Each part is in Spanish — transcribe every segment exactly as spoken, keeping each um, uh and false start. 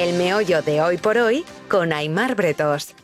El meollo de Hoy por Hoy con Aimar Bretos.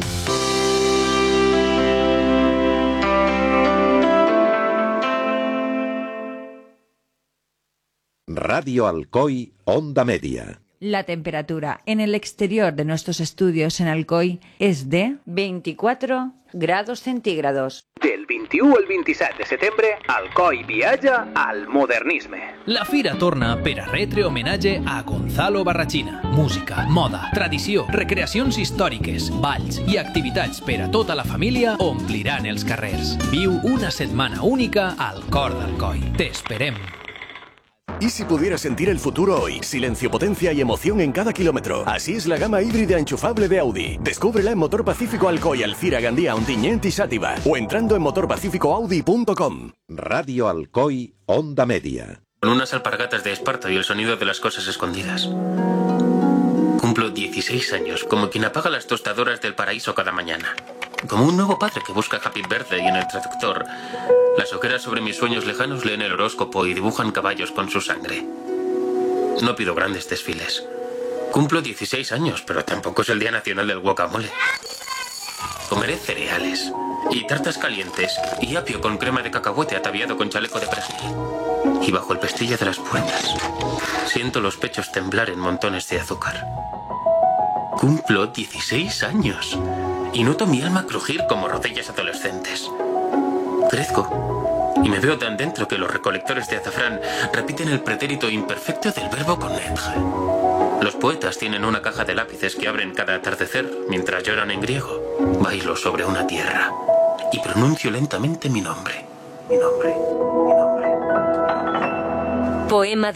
Radio Alcoy, Onda Media. La temperatura en el exterior de nuestros estudios en Alcoy es de veinticuatro grados centígrados. Del vint-i-u al vint-i-set de setembre, Alcoy viatja al modernisme. La fira torna per a retre homenatge a Gonzalo Barrachina. Música, moda, tradició, recreacions històriques, balls i activitats per a tota la família ompliran els carrers. Viu una setmana única al cor d'Alcoy. T'esperem. ¿Y si pudieras sentir el futuro hoy? Silencio, potencia y emoción en cada kilómetro. Así es la gama híbrida enchufable de Audi. Descúbrela en Motor Pacífico Alcoy, Alcira, Gandía, Ontinyent y Xàtiva. O entrando en motor pacífico audi punto com. Radio Alcoy, Onda Media. Con unas alpargatas de esparto y el sonido de las cosas escondidas. Cumplo dieciséis años, como quien apaga las tostadoras del paraíso cada mañana. Como un nuevo padre que busca Happy Birthday en el traductor. Las ojeras sobre mis sueños lejanos leen el horóscopo y dibujan caballos con su sangre. No pido grandes desfiles. Cumplo dieciséis años, pero tampoco es el Día Nacional del Guacamole. Comeré cereales y tartas calientes y apio con crema de cacahuete ataviado con chaleco de Presley. Y bajo el pestillo de las puertas siento los pechos temblar en montones de azúcar. Cumplo dieciséis años y noto mi alma crujir como rodillas adolescentes. Crezco y me veo tan dentro que los recolectores de azafrán repiten el pretérito imperfecto del verbo connaître. Los poetas tienen una caja de lápices que abren cada atardecer mientras lloran en griego. Bailo sobre una tierra y pronuncio lentamente mi nombre. Mi nombre. Mi nombre. Poema